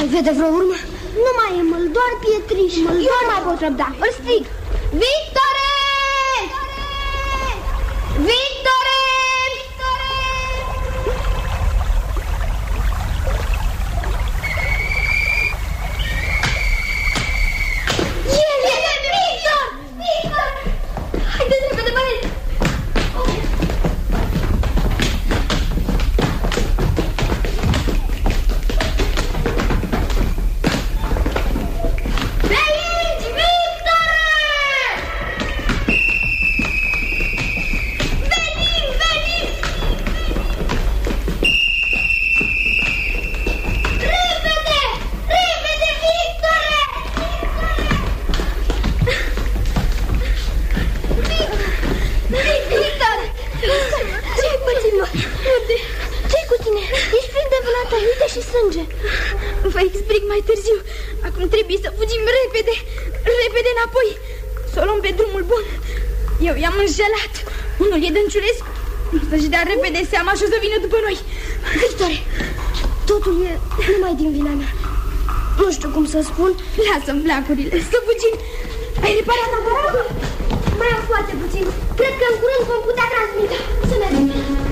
mai vede vreo urmă? Nu mai e măl, doar pietriș. Eu nu mai pot răbda. Îl strig. Victore! Victore! Haideți repede, băieți! Pe aici, Victore! Venim, venim! Repede! Repede, Victore! Victor! Ce-ai pățit, mă? Unde? Ce-i cu tine? Ești plin de vânată, uite și sânge. Vă explic mai târziu. Acum trebuie să fugim repede. Repede înapoi. Să o luăm pe drumul bun. Eu i-am înșelat. Unul e Dănciulescu. Să-și dea repede seama și o să vină după noi. Victore, totul e numai din vina mea. Nu știu cum să spun. Lasă-mi flacurile, să fugim. Ai reparat aparatul? Mai am foarte puțin. Cred că în curând vom putea transmite. Să mergem.